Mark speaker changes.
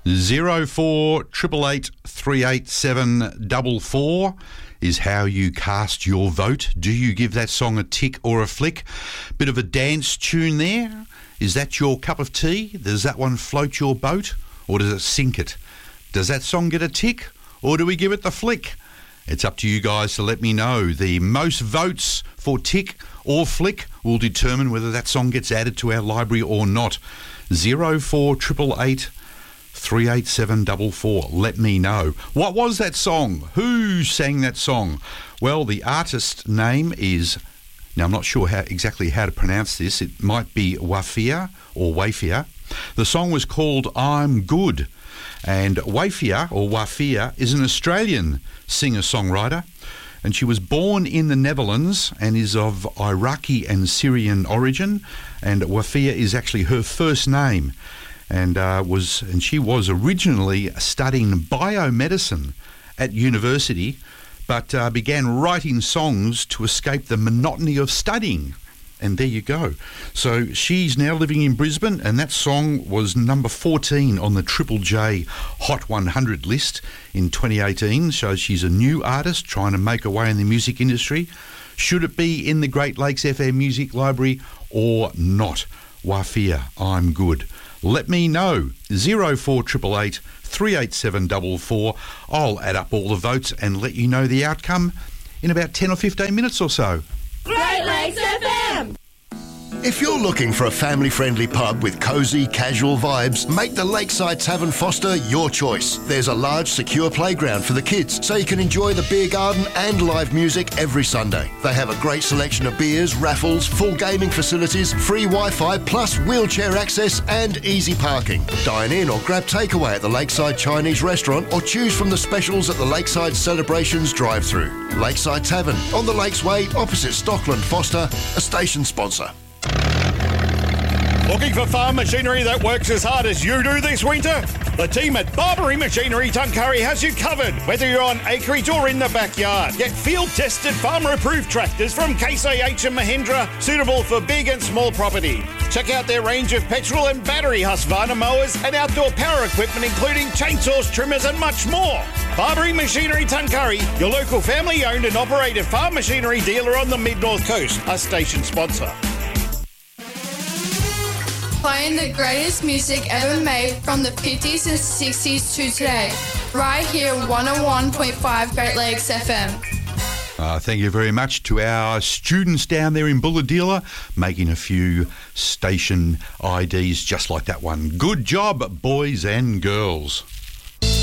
Speaker 1: 0488838744 is how you cast your vote. Do you give that song a tick or a flick? Bit of a dance tune there. Is that your cup of tea? Does that one float your boat, or does it sink it? Does that song get a tick, or do we give it the flick? It's up to you guys to let me know. The most votes for tick or flick will determine whether that song gets added to our library or not. 0488838744. Let me know. What was that song? Who sang that song? Well, the artist name is... Now, I'm not sure exactly how to pronounce this. It might be Wafia or Wafia. The song was called I'm Good. And Wafia is an Australian singer-songwriter. And she was born in the Netherlands and is of Iraqi and Syrian origin. And Wafia is actually her first name. And she was originally studying biomedicine at university, but began writing songs to escape the monotony of studying. And there you go. So she's now living in Brisbane, and that song was number 14 on the Triple J Hot 100 list in 2018. So she's a new artist trying to make her way in the music industry. Should it be in the Great Lakes FM Music Library or not? Wafia, I'm Good. Let me know. 0488838744. I'll add up all the votes and let you know the outcome in about 10 or 15 minutes or so.
Speaker 2: Great Lakes FM!
Speaker 3: If you're looking for a family-friendly pub with cosy, casual vibes, make the Lakeside Tavern Foster your choice. There's a large, secure playground for the kids, so you can enjoy the beer garden and live music every Sunday. They have a great selection of beers, raffles, full gaming facilities, free Wi-Fi, plus wheelchair access and easy parking. Dine in or grab takeaway at the Lakeside Chinese restaurant, or choose from the specials at the Lakeside Celebrations drive-thru. Lakeside Tavern, on the Lakesway, opposite Stockland Foster, a station sponsor.
Speaker 4: Looking for farm machinery that works as hard as you do this winter? The team at Barbary Machinery Tuncurry has you covered, whether you're on acreage or in the backyard. Get field-tested, farmer-approved tractors from Case IH and Mahindra, suitable for big and small property. Check out their range of petrol and battery Husqvarna mowers and outdoor power equipment, including chainsaws, trimmers and much more. Barbary Machinery Tuncurry, your local family-owned and operated farm machinery dealer on the Mid-North Coast, a station sponsor.
Speaker 5: Playing the greatest music ever made from the 50s and 60s to today, right here 101.5 Great Lakes FM.
Speaker 1: Thank you very much to our students down there in Bulahdelah, making a few station IDs just like that one. Good job, boys and girls.